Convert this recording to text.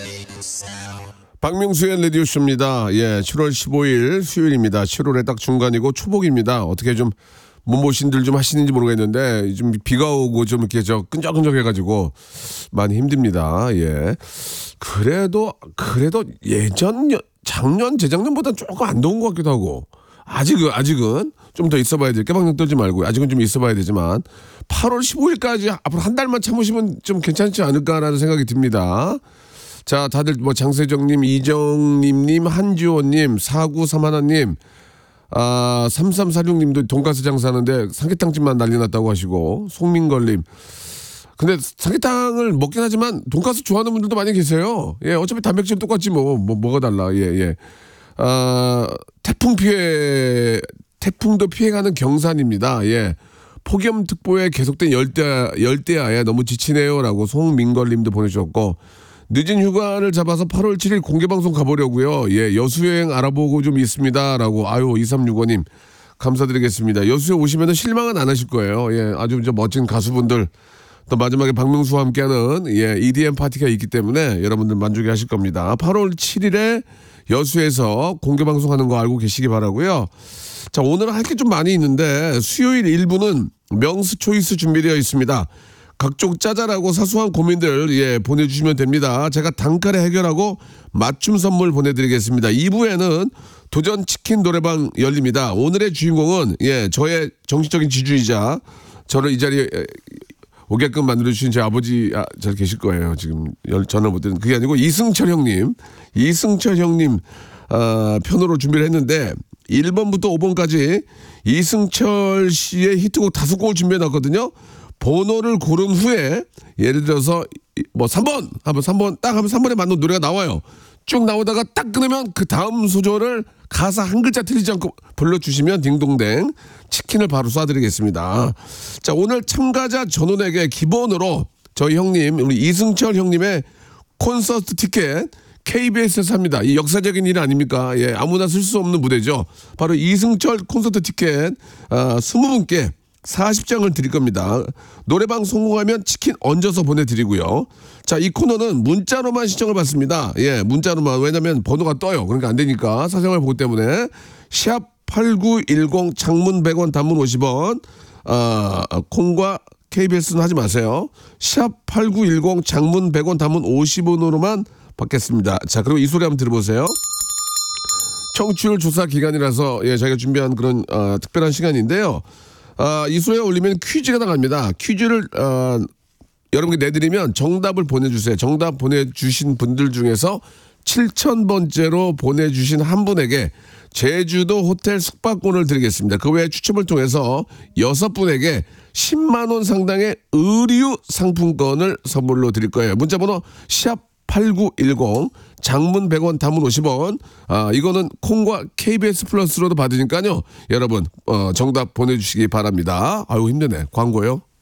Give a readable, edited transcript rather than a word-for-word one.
박명수의 라디오쇼입니다. 예, 7월 15일 수요일입니다. 7월에 딱 중간이고 초복입니다. 어떻게 좀 몸보신들 좀 하시는지 모르겠는데 좀 비가 오고 좀 이렇게 끈적끈적해가지고 많이 힘듭니다. 예, 그래도 작년 재작년보다 조금 안 더운 것 같기도 하고 아직은 좀 더 있어봐야 돼. 깨방정 떨지 말고 아직은 좀 있어봐야 되지만 8월 15일까지 앞으로 한 달만 참으시면 좀 괜찮지 않을까라는 생각이 듭니다. 자, 다들 뭐 장세정님, 이정님님, 한지호님, 4931님, 3346님도 돈가스 장사하는데 삼계탕집만 난리 났다고 하시고, 송민걸님. 근데 삼계탕을 먹긴 하지만 돈가스 좋아하는 분들도 많이 계세요. 예, 어차피 단백질 똑같지 뭐가 달라. 예. 태풍도 피해가는 경산입니다. 예. 폭염특보에 계속된 열대야에 너무 지치네요라고 송민걸님도 보내주셨고, 늦은 휴가를 잡아서 8월 7일 공개방송 가보려고요. 예, 여수여행 알아보고 좀 있습니다라고. 아유, 2365님 감사드리겠습니다. 여수에 오시면 실망은 안 하실 거예요. 예, 아주 멋진 가수분들 또 마지막에 박명수와 함께하는 예, EDM 파티가 있기 때문에 여러분들 만족해 하실 겁니다. 8월 7일에 여수에서 공개방송하는 거 알고 계시기 바라고요. 자, 오늘은 할 게 좀 많이 있는데 수요일 1부는 명수 초이스 준비되어 있습니다. 각종 짜잘하고 사소한 고민들 예, 보내주시면 됩니다. 제가 단칼에 해결하고 맞춤 선물 보내드리겠습니다. 2부에는 도전 치킨 노래방 열립니다. 오늘의 주인공은 예, 저의 정신적인 지주이자 저를 이 자리에 오게끔 만들어주신 제 아버지 잘 계실 거예요. 지금 전화 못 드는 그게 아니고 이승철 형님 편으로 준비를 했는데 1번부터 5번까지 이승철 씨의 히트곡 5곡을 준비해놨거든요. 번호를 고른 후에 예를 들어서 뭐 3번 하면 3번 딱 하면 3번에 맞는 노래가 나와요. 쭉 나오다가 딱 끊으면 그 다음 소절을 가사 한 글자 틀리지 않고 불러주시면 딩동댕 치킨을 바로 쏴드리겠습니다. 자, 오늘 참가자 전원에게 기본으로 저희 형님 우리 이승철 형님의 콘서트 티켓 KBS에서 삽니다. 이 역사적인 일 아닙니까? 예, 아무나 쓸 수 없는 무대죠. 바로 이승철 콘서트 티켓 20분께 40장을 드릴 겁니다. 노래방 성공하면 치킨 얹어서 보내드리고요. 자, 이 코너는 문자로만 신청을 받습니다. 예, 문자로만. 왜냐면 번호가 떠요. 그러니까 안 되니까. 사생활 보호 때문에. 샵 8910 장문 100원 단문 50원. 콩과 KBS는 하지 마세요. 샵 8910 장문 100원 단문 50원으로만 받겠습니다. 자, 그리고 이 소리 한번 들어보세요. 청취율 조사 기간이라서 예, 저희가 준비한 그런 특별한 시간인데요. 이 소리에 올리면 퀴즈가 나갑니다. 퀴즈를 여러분께 내드리면 정답을 보내주세요. 정답 보내주신 분들 중에서 7,000번째로 보내주신 한 분에게 제주도 호텔 숙박권을 드리겠습니다. 그 외에 추첨을 통해서 6분에게 10만 원 상당의 의류 상품권을 선물로 드릴 거예요. 문자번호 샵8910 장문 100원 단문 50원 이거는 콩과 KBS 플러스로도 받으니까요. 여러분 정답 보내주시기 바랍니다. 아유 힘드네. 광고요.